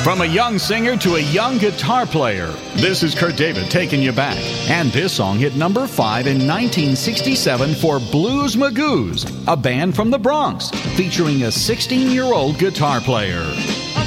From a young singer to a young guitar player, this is Kurt David taking you back. And this song hit number 5 in 1967 for Blues Magoos, a band from the Bronx, featuring a 16-year-old guitar player.